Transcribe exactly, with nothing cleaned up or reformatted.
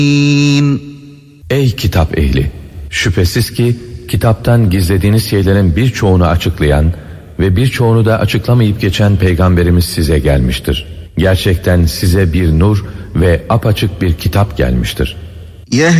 Ey kitap ehli! Şüphesiz ki kitaptan gizlediğiniz şeylerin birçoğunu açıklayan ve birçoğunu da açıklamayıp geçen Peygamberimiz size gelmiştir. Gerçekten size bir nur ve apaçık bir kitap gelmiştir.